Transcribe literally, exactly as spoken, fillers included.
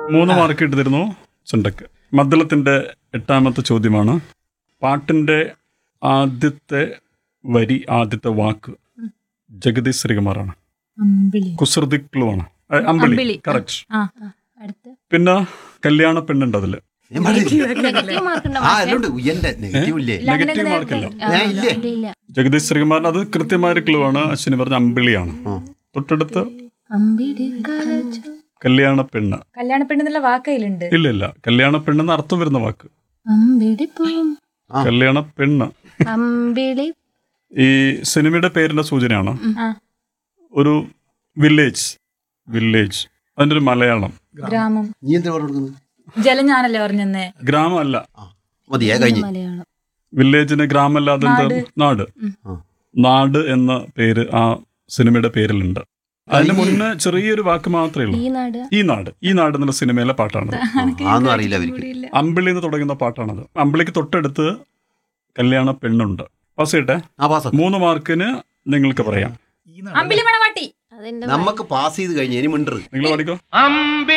മൂന്ന് മാർക്ക് ഇട്ടിരുന്നു ചുണ്ടക്ക്. മദ്ദളത്തിന്റെ എട്ടാമത്തെ ചോദ്യമാണ്. പാട്ടിന്റെ ആദ്യത്തെ വരി, ആദ്യത്തെ വാക്ക് ജഗദീഷ് ശ്രീകുമാറാണ്. കുസൃതി ക്ലൂ ആണ്. അമ്പിളി, കറക്റ്റ്. പിന്നെ കല്യാണ പെണ്ണുണ്ട് അതില്. നെഗറ്റീവ് മാർക്കില്ല. ജഗദീഷ് ശ്രീകുമാറിന് അത് കൃത്യമായ ക്ലൂ ആണ്. അശ്വിനി പറഞ്ഞ അമ്പിളിയാണ്. തൊട്ടടുത്ത് കല്യാണ പെണ്ണ്. കല്യാണ പെണ്ണെന്നുള്ള വാക്കയിലുണ്ട്. ഇല്ല ഇല്ല, കല്യാണ പെണ്ണെന്ന് അർത്ഥം വരുന്ന വാക്ക്. കല്യാണ പെണ്ണ് ഈ സിനിമയുടെ പേരിന്റെ സൂചനയാണ്. ഒരു വില്ലേജ്, വില്ലേജ് അതിന്റെ ഒരു മലയാളം ഗ്രാമം. ജലം ഞാനല്ലേ പറഞ്ഞേ. ഗ്രാമം അല്ല, വില്ലേജിന് ഗ്രാമമല്ല, അതെന്താ? നാട്. നാട് എന്ന പേര് ആ സിനിമയുടെ പേരിലുണ്ട്. അതിന്റെ മുന്നേ ചെറിയൊരു വാക്ക് മാത്രമേ ഉള്ളൂ. ഈ നാട്. ഈ നാട് എന്നുള്ള സിനിമയിലെ പാട്ടാണത്. അമ്പിളി എന്ന് തുടങ്ങുന്ന പാട്ടാണത്. അമ്പിളിക്ക് തൊട്ടടുത്ത് കല്യാണ പെണ്ണുണ്ട്. പാസ് ചെയ്യട്ടെ. മൂന്ന് മാർക്കിന് നിങ്ങൾക്ക് പറയാം. അമ്പിളി മണവാട്ടി. നമുക്ക് പാസ് ചെയ്ത് കഴിഞ്ഞ ഇനി മിണ്ടരുത്. നിങ്ങൾ പഠിക്കോ.